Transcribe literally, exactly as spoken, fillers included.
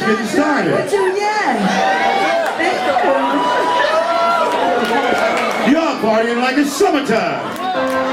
just getting started. Would you? Yeah. Thank you. You're partying like it's summertime.